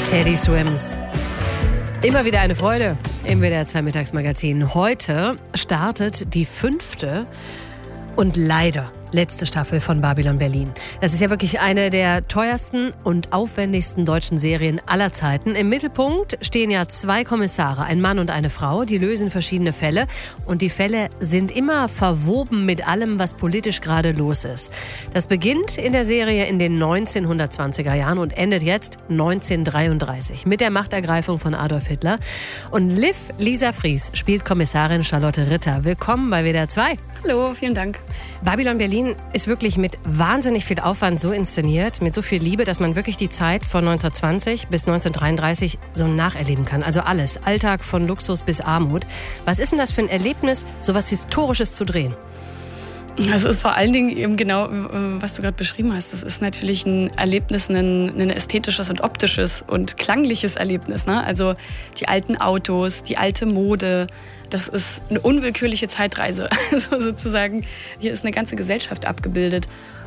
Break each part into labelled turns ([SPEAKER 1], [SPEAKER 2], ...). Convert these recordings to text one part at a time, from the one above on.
[SPEAKER 1] Teddy Swims. Immer wieder eine Freude im WDR 2 Mittagsmagazin. Heute startet die 5. und leider letzte Staffel von Babylon Berlin. Das ist ja wirklich eine der teuersten und aufwendigsten deutschen Serien aller Zeiten. Im Mittelpunkt stehen ja 2 Kommissare, ein Mann und eine Frau, die lösen verschiedene Fälle. Und die Fälle sind immer verwoben mit allem, was politisch gerade los ist. Das beginnt in der Serie in den 1920er Jahren und endet jetzt 1933 mit der Machtergreifung von Adolf Hitler. Und Lisa Fries spielt Kommissarin Charlotte Ritter. Willkommen bei WDR 2.
[SPEAKER 2] Hallo, vielen Dank.
[SPEAKER 1] Babylon Berlin ist wirklich mit wahnsinnig viel Aufwand so inszeniert, mit so viel Liebe, dass man wirklich die Zeit von 1920 bis 1933 so nacherleben kann. Also alles, Alltag von Luxus bis Armut. Was ist denn das für ein Erlebnis, so was Historisches zu drehen?
[SPEAKER 2] Das ist vor allen Dingen eben genau, was du gerade beschrieben hast. Das ist natürlich ein Erlebnis, ein ästhetisches und optisches und klangliches Erlebnis, ne? Also die alten Autos, die alte Mode, das ist eine unwillkürliche Zeitreise. Also sozusagen, hier ist eine ganze Gesellschaft abgebildet.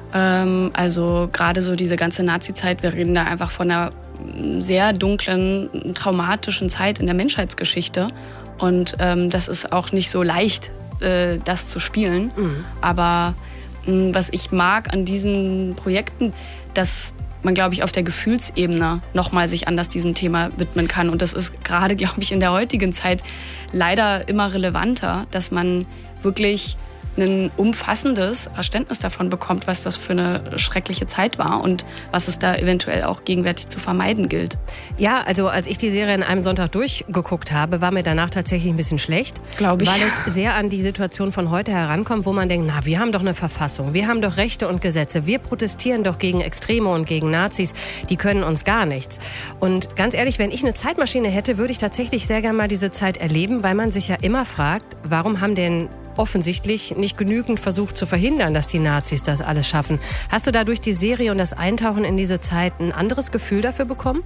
[SPEAKER 2] Also gerade so diese ganze Nazi-Zeit, wir reden da einfach von einer sehr dunklen, traumatischen Zeit in der Menschheitsgeschichte. Und das ist auch nicht so leicht, das zu spielen. Aber was ich mag an diesen Projekten, dass man, glaube ich, auf der Gefühlsebene nochmal sich anders diesem Thema widmen kann. Und das ist gerade, glaube ich, in der heutigen Zeit leider immer relevanter, dass man wirklich ein umfassendes Verständnis davon bekommt, was das für eine schreckliche Zeit war und was es da eventuell auch gegenwärtig zu vermeiden gilt.
[SPEAKER 1] Ja, also als ich die Serie an einem Sonntag durchgeguckt habe, war mir danach tatsächlich ein bisschen schlecht.
[SPEAKER 2] Glaube ich.
[SPEAKER 1] Weil es sehr an die Situation von heute herankommt, wo man denkt, na, wir haben doch eine Verfassung, wir haben doch Rechte und Gesetze, wir protestieren doch gegen Extreme und gegen Nazis, die können uns gar nichts. Und ganz ehrlich, wenn ich eine Zeitmaschine hätte, würde ich tatsächlich sehr gerne mal diese Zeit erleben, weil man sich ja immer fragt, warum haben denn offensichtlich nicht genügend versucht zu verhindern, dass die Nazis das alles schaffen. Hast du da durch die Serie und das Eintauchen in diese Zeit ein anderes Gefühl dafür bekommen?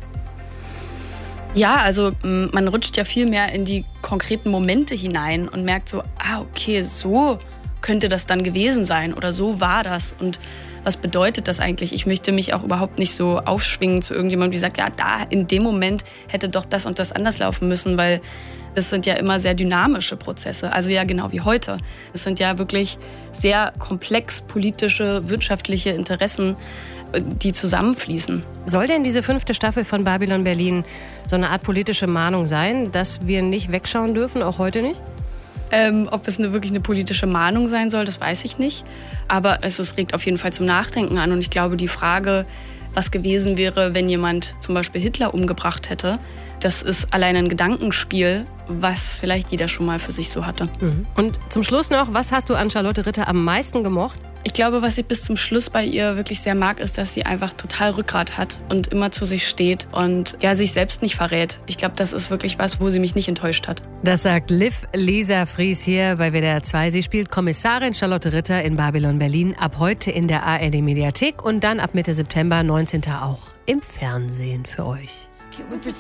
[SPEAKER 2] Ja, also man rutscht ja viel mehr in die konkreten Momente hinein und merkt so, okay, so könnte das dann gewesen sein oder so war das. Und was bedeutet das eigentlich? Ich möchte mich auch überhaupt nicht so aufschwingen zu irgendjemandem, die sagt, ja, da in dem Moment hätte doch das und das anders laufen müssen, weil das sind ja immer sehr dynamische Prozesse, also ja genau wie heute. Es sind ja wirklich sehr komplex politische, wirtschaftliche Interessen, die zusammenfließen.
[SPEAKER 1] Soll denn diese 5. Staffel von Babylon Berlin so eine Art politische Mahnung sein, dass wir nicht wegschauen dürfen, auch heute nicht?
[SPEAKER 2] Ob es wirklich eine politische Mahnung sein soll, das weiß ich nicht. Aber es regt auf jeden Fall zum Nachdenken an. Und ich glaube, die Frage, was gewesen wäre, wenn jemand zum Beispiel Hitler umgebracht hätte, das ist allein ein Gedankenspiel, was vielleicht jeder schon mal für sich so hatte.
[SPEAKER 1] Und zum Schluss noch, was hast du an Charlotte Ritter am meisten gemocht?
[SPEAKER 2] Ich glaube, was ich bis zum Schluss bei ihr wirklich sehr mag, ist, dass sie einfach total Rückgrat hat und immer zu sich steht und ja, sich selbst nicht verrät. Ich glaube, das ist wirklich was, wo sie mich nicht enttäuscht hat.
[SPEAKER 1] Das sagt Lisa Fries hier bei WDR 2. Sie spielt Kommissarin Charlotte Ritter in Babylon Berlin, ab heute in der ARD-Mediathek und dann ab Mitte September 19. auch im Fernsehen für euch.